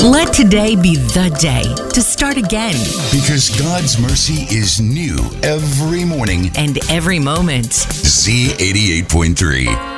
Let today be the day to start again. Because God's mercy is new every morning. And every moment. Z88.3.